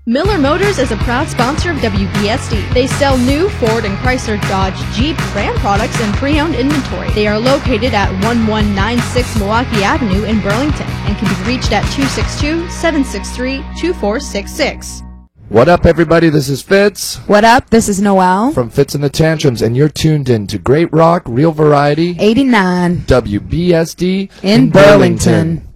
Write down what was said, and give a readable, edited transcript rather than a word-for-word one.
Miller Motors is a proud sponsor of WBSD. They sell new Ford and Chrysler, Dodge, Jeep, Ram products, and pre-owned inventory. They are located at 1196 Milwaukee Avenue in Burlington and can be reached at 262-763-2466. What up, everybody? This is Fitz. What up? This is Noel from Fitz and the Tantrums, and you're tuned in to Great Rock, Real Variety, 89 WBSD in Burlington.